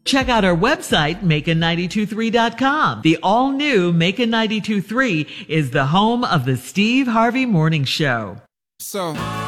Check out our website, Macon923.com. The all-new Macon 92.3 is the home of the Steve Harvey Morning Show. So